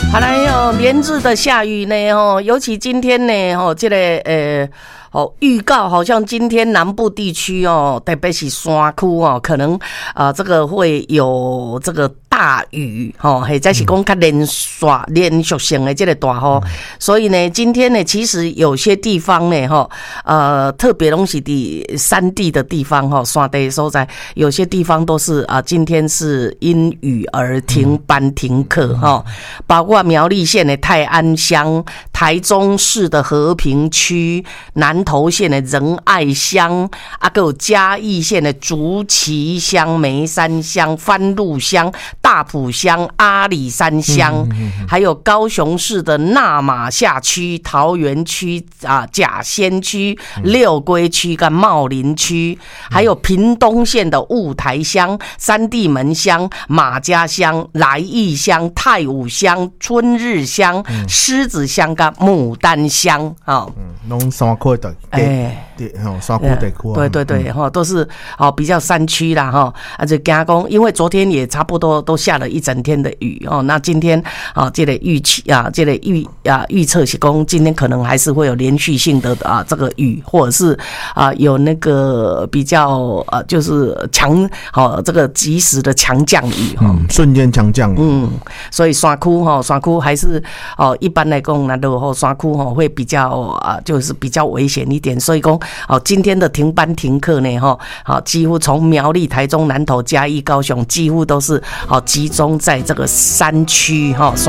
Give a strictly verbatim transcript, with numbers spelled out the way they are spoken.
好来哦，连日的下雨呢哦，尤其今天呢哦，这个呃哦预告好像今天南部地区哦，特别是山区哦，可能啊、呃、这个会有这个大雨哦，或者是讲较连续连续性的这个大雨，所以呢，今天呢，其实有些地方呢哈呃特别拢是伫山地的地方哈，山地所在，有些地方都是啊、呃，今天是因雨而停班停课哈，包括苗栗县的泰安乡、台中市的和平区、南投县的仁爱乡，啊，还有嘉义县的竹崎乡、梅山乡、番路乡、大埔乡、阿里山乡，还有高雄市的那马夏区、桃园区啊、甲仙区、六龟区跟茂林区，还有屏东县的雾台乡、三地门乡、马家乡、来义乡、太武乡、春日乡、狮子乡跟牡丹乡啊， 嗯，拢山区的，哎，对，山区地区， 对对对，哈，都是哦比较山区啦，哈，啊，就加工，因为昨天也差不多都下了一整天的雨哦，那今天啊，这个预期啊，这个预啊预测是讲今天可能还是会有连续性的啊这个雨，或者是啊有那个比较呃就是强好这个及时的强降雨哈， 嗯，瞬间强降雨， 嗯，所以山区哈山区还是哦一般来讲那落后山区哈会比较啊就是比较危险一点，所以讲哦今天的停班停课呢哈，好几乎从苗栗、台中、南投、嘉义、高雄几乎都是好集中在这个山区哈。